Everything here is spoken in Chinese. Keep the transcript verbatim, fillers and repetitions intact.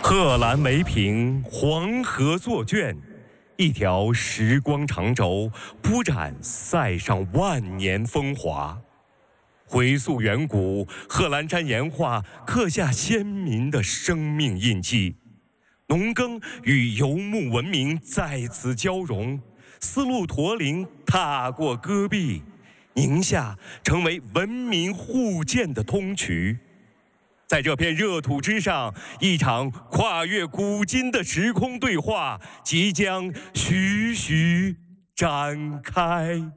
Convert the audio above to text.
贺兰梅坪，黄河作卷，一条时光长轴，铺展塞上万年风华。回溯远古，贺兰山岩画刻下先民的生命印记。农耕与游牧文明在此交融，丝路驼铃踏过戈壁，宁夏成为文明互鉴的通衢。在这片热土之上，一场跨越古今的时空对话即将徐徐展开。